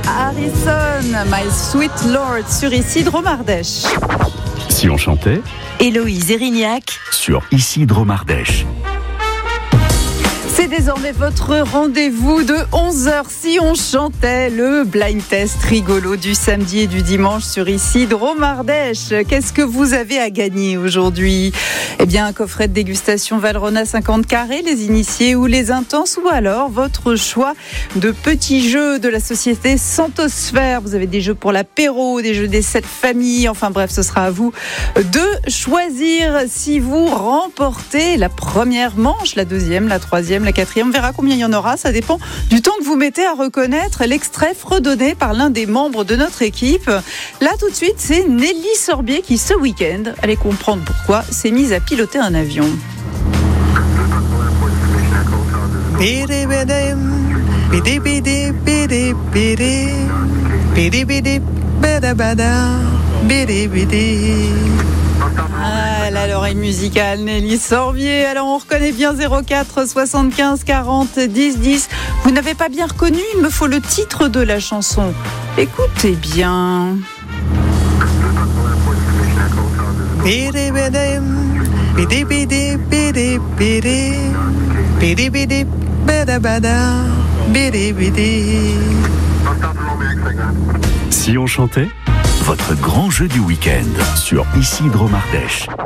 Harrison, My Sweet Lord sur Ici Dromardèche. Si on chantait Héloïse Erignac sur Ici Dromardèche. C'est désormais votre rendez-vous de 11h si on chantait, le blind test rigolo du samedi et du dimanche sur Ici Dromardèche. Qu'est-ce que vous avez à gagner aujourd'hui ? Eh bien, un coffret de dégustation Valrhona 50 carrés, les initiés ou les intenses, ou alors votre choix de petits jeux de la société Santosphère. Vous avez des jeux pour l'apéro, des jeux des 7 familles, enfin bref, ce sera à vous de choisir si vous remportez la première manche, la deuxième, la troisième, la quatrième. On verra combien il y en aura, ça dépend du temps que vous mettez à reconnaître l'extrait fredonné par l'un des membres de notre équipe. Là, tout de suite, c'est Nelly Sorbier qui, ce week-end, allez comprendre pourquoi, s'est mise à piloter un avion. Ah, elle a l'oreille musicale, Nelly Sorbier. Alors, on reconnaît bien 04 75 40 10 10. Vous n'avez pas bien reconnu, il me faut le titre de la chanson. Écoutez bien. Si on chantait, votre grand jeu du week-end sur Ici Dromardèche.